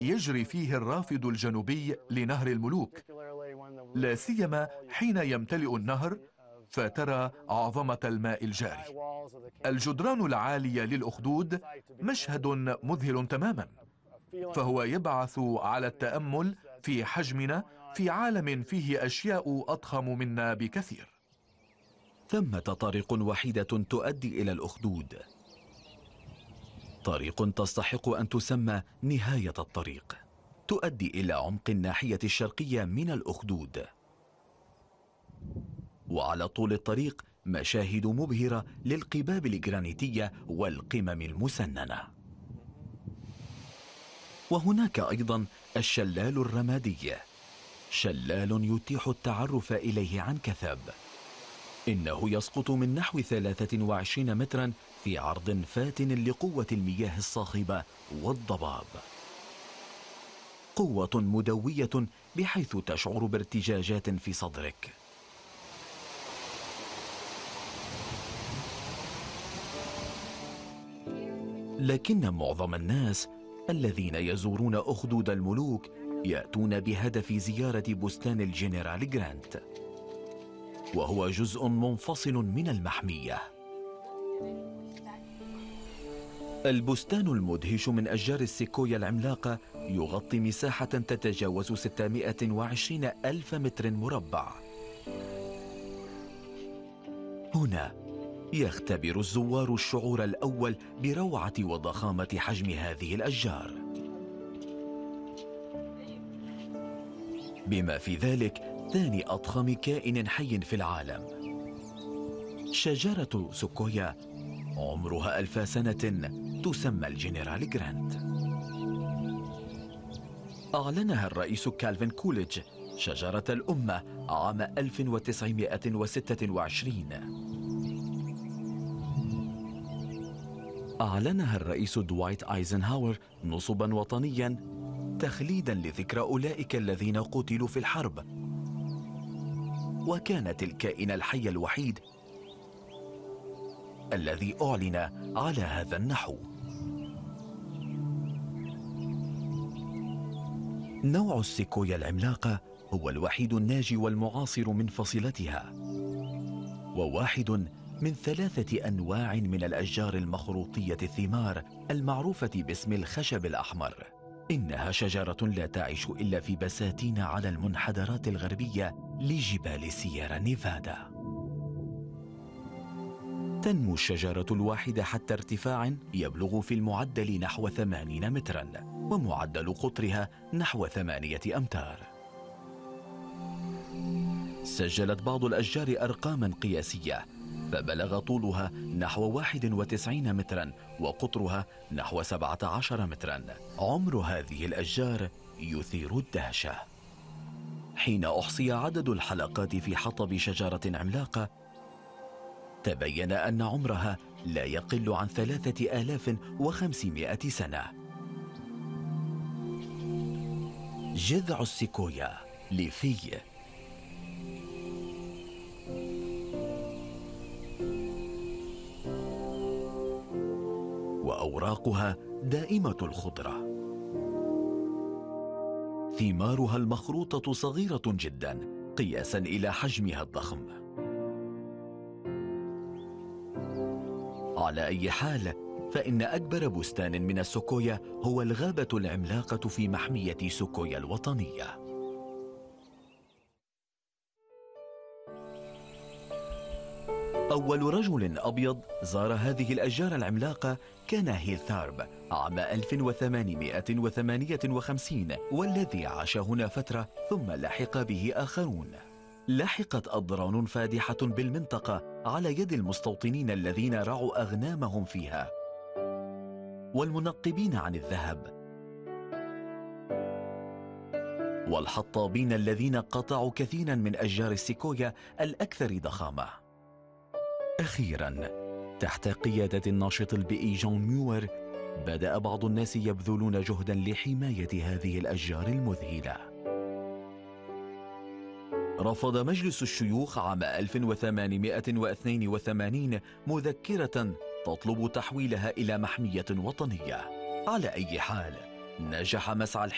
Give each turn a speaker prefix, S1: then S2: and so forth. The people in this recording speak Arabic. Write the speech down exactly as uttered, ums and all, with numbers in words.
S1: يجري فيه الرافد الجنوبي لنهر الملوك، لا سيما حين يمتلئ النهر فترى عظمة الماء الجاري. الجدران العالية للأخدود مشهد مذهل تماما، فهو يبعث على التأمل في حجمنا في عالم فيه أشياء أضخم منا بكثير.
S2: ثمة طريق وحيدة تؤدي إلى الأخدود، طريق تستحق أن تسمى نهاية الطريق، تؤدي إلى عمق الناحية الشرقية من الأخدود. وعلى طول الطريق مشاهد مبهرة للقباب الجرانيتية والقمم المسننة. وهناك أيضا الشلال الرمادي، شلال يتيح التعرف إليه عن كثب. إنه يسقط من نحو ثلاثة وعشرين مترا في عرض فاتن لقوة المياه الصاخبة والضباب، قوة مدوية بحيث تشعر بارتجاجات في صدرك. لكن معظم الناس الذين يزورون أخدود الملوك يأتون بهدف زيارة بستان الجنرال جرانت، وهو جزء منفصل من المحمية. البستان المدهش من أشجار السيكويا العملاقة يغطي مساحة تتجاوز ستمائة وعشرين ألف متر مربع. هنا يختبر الزوار الشعور الأول بروعة وضخامة حجم هذه الأشجار، بما في ذلك ثاني أضخم كائن حي في العالم. شجرة سيكويا عمرها ألف سنة تسمى الجنرال جرانت. أعلنها الرئيس كالفين كوليدج شجرة الأمة عام ألف وتسعمائة وستة وعشرين. أعلنها الرئيس دوايت أيزنهاور نصبا وطنيا تخليدا لذكرى أولئك الذين قتلوا في الحرب، وكانت الكائن الحي الوحيد الذي أعلن على هذا النحو. نوع السيكويا العملاقة هو الوحيد الناجي والمعاصر من فصيلتها، وواحد من ثلاثة أنواع من الأشجار المخروطية الثمار المعروفة باسم الخشب الأحمر. إنها شجرة لا تعيش إلا في بساتين على المنحدرات الغربية لجبال سييرا نيفادا. تنمو الشجرة الواحدة حتى ارتفاع يبلغ في المعدل نحو ثمانين مترا، ومعدل قطرها نحو ثمانية أمتار. سجلت بعض الأشجار أرقاما قياسية، فبلغ طولها نحو واحد وتسعين مترا وقطرها نحو سبعة عشر مترا. عمر هذه الأشجار يثير الدهشة. حين أحصي عدد الحلقات في حطب شجرة عملاقة تبين أن عمرها لا يقل عن ثلاثة آلاف وخمسمائة سنة. جذع السيكويا ليفي، وأوراقها دائمة الخضرة. ثمارها المخروطة صغيرة جدا قياسا إلى حجمها الضخم. على أي حال، فإن أكبر بستان من السيكويا هو الغابة العملاقة في محمية سيكويا الوطنية. أول رجل أبيض زار هذه الأشجار العملاقة كان هيل ثارب عام ألف وثمانمائة وثمانية وخمسين، والذي عاش هنا فترة ثم لحق به آخرون. لحقت أضرار فادحة بالمنطقة على يد المستوطنين الذين رعوا أغنامهم فيها والمنقبين عن الذهب والحطابين الذين قطعوا كثيرا من أشجار السيكويا الأكثر ضخامة. أخيرا، تحت قيادة الناشط البيئي جون ميور، بدأ بعض الناس يبذلون جهدا لحماية هذه الأشجار المذهلة. رفض مجلس الشيوخ عام ألف وثمانمائة واثنين وثمانين مذكرة تطلب تحويلها إلى محمية وطنية. على أي حال، نجح مسعى